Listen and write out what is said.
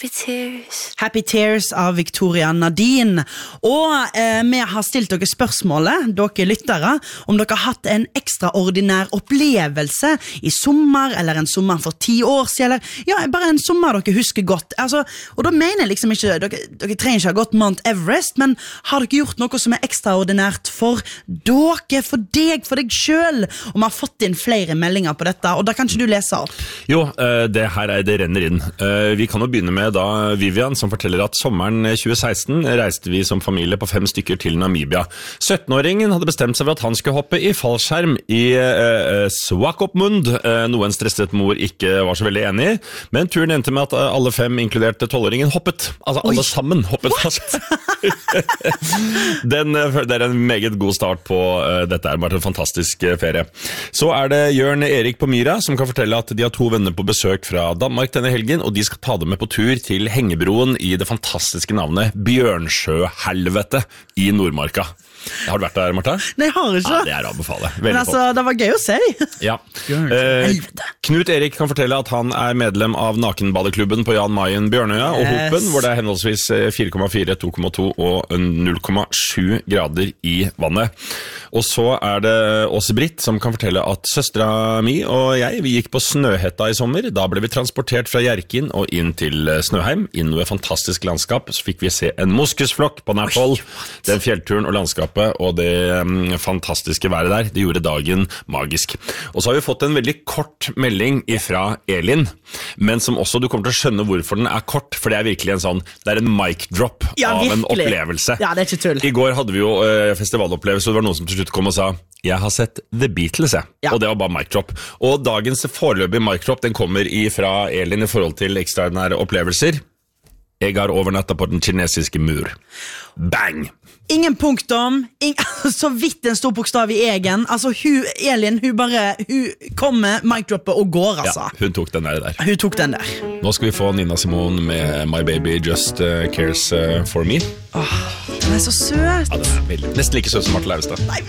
Happy Tears av Victoria Nadine. Og vi har stilt dere spørsmålet, dere lyttere, om dere har hatt en ekstraordinær opplevelse i sommer, eller en sommer for 10 år siden, eller ja, bare en sommer dere husker godt. Altså, og da mener jeg liksom ikke, dere trenger ikke ha gått Mount Everest, men har dere gjort noe som er ekstraordinært for dere, for deg selv? Og vi har fått inn flere meldinger på dette, og da kan ikke du lese opp. Jo, det her det renner inn. Vi kan jo begynne med da Vivian, som forteller at sommeren 2016 reiste vi som familie på 5 stykker til Namibia. 17-åringen hadde bestemt seg for at han skulle hoppe i fallskjerm i Swakopmund, noe en stresset mor ikke var så veldig enig i, men turen endte med at alle 5, inkludert 12-åringen, hoppet. Altså alle sammen hoppet fast. Det en meget god start på dette bare en fantastisk ferie. Så det Jørn Erik på Myra, som kan fortelle at de har 2 venner på besøk fra Danmark denne helgen, og de skal ta dem med på tur til Hengebroen i det fantastiske navnet Bjørnsjøhelvete i Nordmarka. Har du vært der, Martha? Nei, jeg har ikke. Ja, det å anbefale. Men altså, det var gøy å se. Ja. Knut Erik kan fortelle at han medlem av nakenbadeklubben på Jan Mayen Bjørnøya og Hopen, hvor det henholdsvis 4,4, 2,2 og 0,7 grader i vannet. Og så det Åse Britt som kan fortelle at søstera mi og jeg, vi gikk på Snøhetta i sommer. Da ble vi transportert fra Hjerkinn og inn til Snøheim, inn i et fantastisk landskap. Så fikk vi se en moskusflokk på nært hold. Den fjellturen og landskapet og det fantastiske været der, det gjorde dagen magisk. Og så har vi fått en veldig kort melding fra Elin, men som også du kommer til å skjønne hvorfor den kort, for det virkelig en sånn, det en mic drop av en opplevelse. Ja, det ikke tull. I går hadde vi jo festivalopplevelse, og det var noen som til slutt kom og sa jeg har sett The Beatles, og det var bare mic drop. Og dagens foreløpige mic drop, den kommer fra Elin i forhold til ekstraordinære opplevelser. Jeg har overnattet på den kinesiske mur. Bang! Ingen punktum, så vidt en stor bokstav i egen. Altså, Elin, hun kommer, mic-droppet og går, altså. Ja, hun tok den der. Hun tok den der. Nå skal vi få Nina Simone med My Baby Just Cares For Me. Den så søt. Ja, den veldig, nesten like søt som Martha Leivestad. Nei,